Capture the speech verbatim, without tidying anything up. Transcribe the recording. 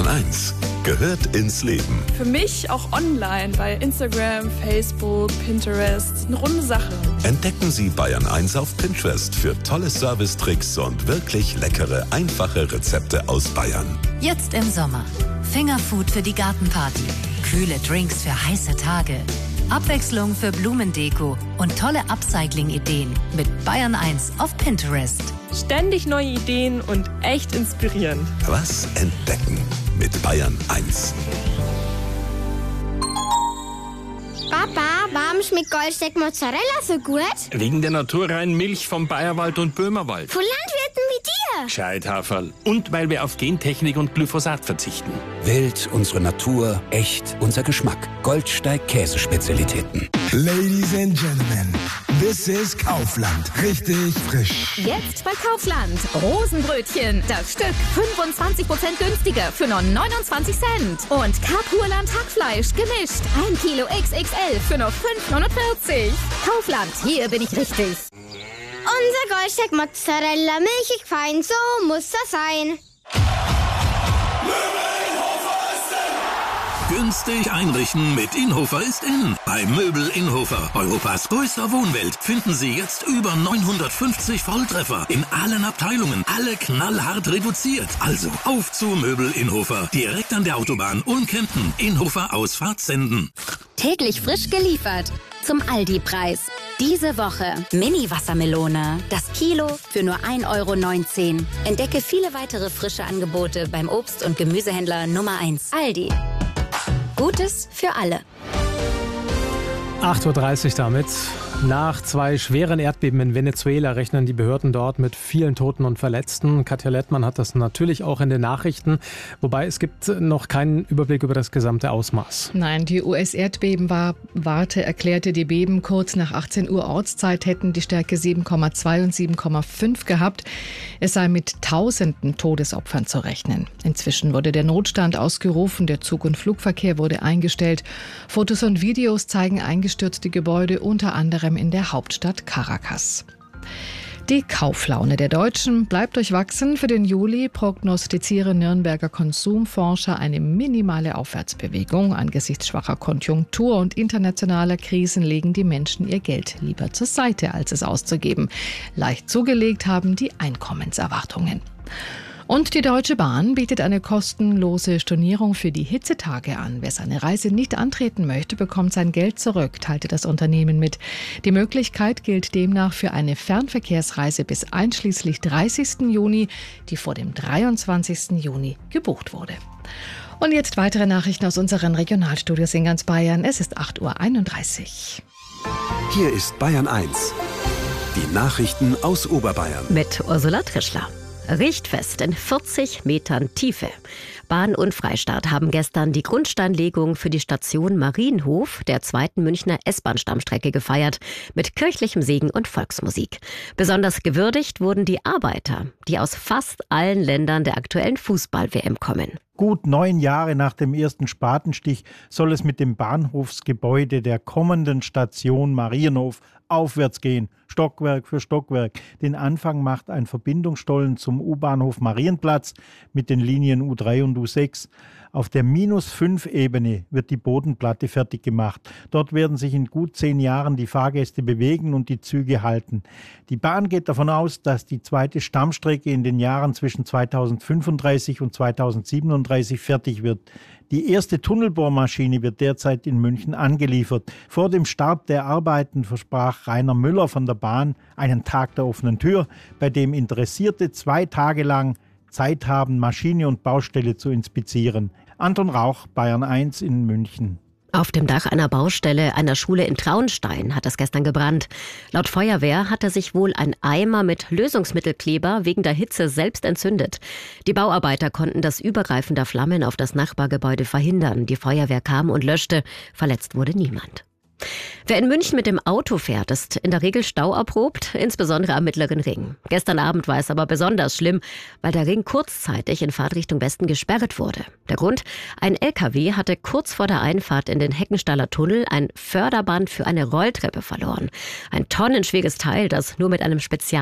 eins gehört ins Leben. Für mich auch online bei Instagram, Facebook, Pinterest. Eine runde Sache. Entdecken Sie Bayern eins auf Pinterest für tolle Servicetricks und wirklich leckere, einfache Rezepte aus Bayern. Jetzt im Sommer. Fingerfood für die Gartenparty. Kühle Drinks für heiße Tage. Abwechslung für Blumendeko und tolle Upcycling-Ideen mit Bayern eins auf Pinterest. Ständig neue Ideen und echt inspirierend. Was entdecken mit Bayern eins. Papa, warum schmeckt Goldsteak Mozzarella so gut? Wegen der naturreinen Milch vom Bayerwald und Böhmerwald. Von Landwirten wie dir. Gescheithaferl. Und weil wir auf Gentechnik und Glyphosat verzichten. Wild, unsere Natur, echt, unser Geschmack. Goldsteig Käsespezialitäten. Ladies and Gentlemen, this is Kaufland. Richtig frisch. Jetzt bei Kaufland. Rosenbrötchen. Das Stück fünfundzwanzig Prozent günstiger für nur neunundzwanzig Cent. Und Kapurland Hackfleisch gemischt. ein Kilo X X L für nur fünf neunundvierzig. Kaufland, hier bin ich richtig. Unser Goldsteak Mozzarella, milchig fein, so muss das sein. Günstig einrichten mit Inhofer ist in. Bei Möbel Inhofer, Europas größter Wohnwelt, finden Sie jetzt über neunhundertfünfzig Volltreffer in allen Abteilungen. Alle knallhart reduziert. Also auf zu Möbel Inhofer. Direkt an der Autobahn Ulm-Kempten. Inhofer Ausfahrt Senden. Täglich frisch geliefert. Zum Aldi-Preis. Diese Woche Mini-Wassermelone. Das Kilo für nur ein Euro neunzehn. Entdecke viele weitere frische Angebote beim Obst- und Gemüsehändler Nummer eins. Aldi. Gutes für alle. acht Uhr dreißig damit. Nach zwei schweren Erdbeben in Venezuela rechnen die Behörden dort mit vielen Toten und Verletzten. Katja Lettmann hat das natürlich auch in den Nachrichten. Wobei es gibt noch keinen Überblick über das gesamte Ausmaß. Nein, die U S-Erdbebenwarte erklärte, die Beben kurz nach achtzehn Uhr Ortszeit hätten die Stärke sieben Komma zwei und sieben Komma fünf gehabt. Es sei mit tausenden Todesopfern zu rechnen. Inzwischen wurde der Notstand ausgerufen, der Zug- und Flugverkehr wurde eingestellt. Fotos und Videos zeigen eingestürzte Gebäude, unter anderem in der Hauptstadt Caracas. Die Kauflaune der Deutschen bleibt durchwachsen. Für den Juli prognostizieren Nürnberger Konsumforscher eine minimale Aufwärtsbewegung. Angesichts schwacher Konjunktur und internationaler Krisen legen die Menschen ihr Geld lieber zur Seite, als es auszugeben. Leicht zugelegt haben die Einkommenserwartungen. Und die Deutsche Bahn bietet eine kostenlose Stornierung für die Hitzetage an. Wer seine Reise nicht antreten möchte, bekommt sein Geld zurück, teilte das Unternehmen mit. Die Möglichkeit gilt demnach für eine Fernverkehrsreise bis einschließlich dreißigsten Juni, die vor dem dreiundzwanzigsten Juni gebucht wurde. Und jetzt weitere Nachrichten aus unseren Regionalstudios in ganz Bayern. Es ist acht Uhr einunddreißig. Hier ist Bayern eins. Die Nachrichten aus Oberbayern. Mit Ursula Trischler. Richtfest in vierzig Metern Tiefe. Bahn und Freistaat haben gestern die Grundsteinlegung für die Station Marienhof der zweiten Münchner S-Bahn-Stammstrecke gefeiert, mit kirchlichem Segen und Volksmusik. Besonders gewürdigt wurden die Arbeiter, die aus fast allen Ländern der aktuellen Fußball-W M kommen. Gut neun Jahre nach dem ersten Spatenstich soll es mit dem Bahnhofsgebäude der kommenden Station Marienhof aufwärts gehen, Stockwerk für Stockwerk. Den Anfang macht ein Verbindungsstollen zum U-Bahnhof Marienplatz mit den Linien U drei und U sechs. Auf der minus fünf Ebene wird die Bodenplatte fertig gemacht. Dort werden sich in gut zehn Jahren die Fahrgäste bewegen und die Züge halten. Die Bahn geht davon aus, dass die zweite Stammstrecke in den Jahren zwischen zweitausendfünfunddreißig und zweitausendsiebenunddreißig fertig wird. Die erste Tunnelbohrmaschine wird derzeit in München angeliefert. Vor dem Start der Arbeiten versprach Rainer Müller von der Bahn einen Tag der offenen Tür, bei dem Interessierte zwei Tage lang Zeit haben, Maschine und Baustelle zu inspizieren. Anton Rauch, Bayern eins in München. Auf dem Dach einer Baustelle einer Schule in Traunstein hat es gestern gebrannt. Laut Feuerwehr hatte sich wohl ein Eimer mit Lösungsmittelkleber wegen der Hitze selbst entzündet. Die Bauarbeiter konnten das Übergreifen der Flammen auf das Nachbargebäude verhindern. Die Feuerwehr kam und löschte. Verletzt wurde niemand. Wer in München mit dem Auto fährt, ist in der Regel stauerprobt, insbesondere am Mittleren Ring. Gestern Abend war es aber besonders schlimm, weil der Ring kurzzeitig in Fahrtrichtung Westen gesperrt wurde. Der Grund? Ein L K W hatte kurz vor der Einfahrt in den Heckenstaller Tunnel ein Förderband für eine Rolltreppe verloren. Ein tonnenschweres Teil, das nur mit einem Spezial